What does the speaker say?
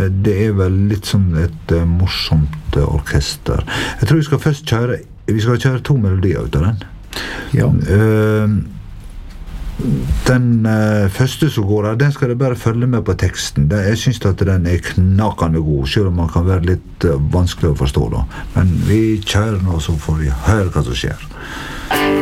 det vel litt som et morsomt orkester. Jeg tror vi skal først kjøre 2 melodier ut av den. Ja. Den første som går der, den skal du bare følge med på teksten. Jeg synes at den knakende god, selv om man kan være litt vanskelig å forstå da. Men vi kjører nå, så får vi høre hva som skjer.